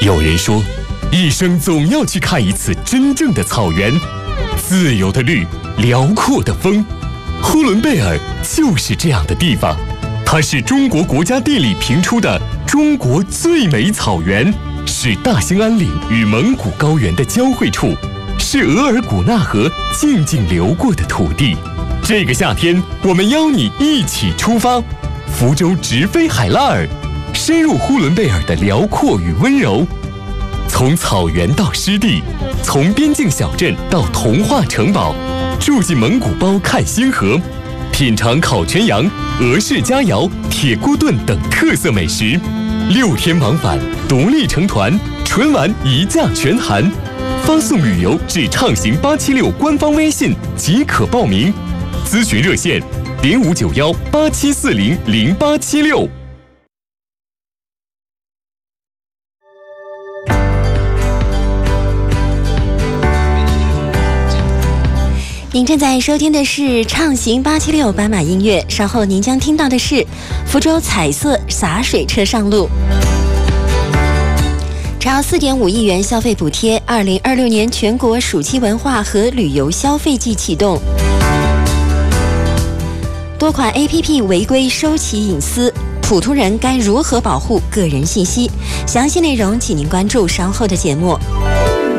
有人说，一生总要去看一次真正的草原，自由的绿，辽阔的风。呼伦贝尔就是这样的地方，它是中国国家地理评出的中国最美草原，是大兴安岭与蒙古高原的交汇处，是额尔古纳河静静流过的土地。这个夏天，我们邀你一起出发，福州直飞海拉尔，深入呼伦贝尔的辽阔与温柔。从草原到湿地，从边境小镇到童话城堡，住进蒙古包看星河，品尝烤全羊、俄式佳肴、铁锅炖等特色美食。6天往返，独立成团，纯玩一价全含。发送旅游至畅行876官方微信即可报名。咨询热线059187400876。 您正在收听的是畅行876斑马音乐，稍后您将听到的是福州彩色洒水车上路。超4.5亿元消费补贴，2026年全国暑期文化和旅游消费季启动。多款 APP 违规收起隐私，普通人该如何保护个人信息？详细内容请您关注稍后的节目。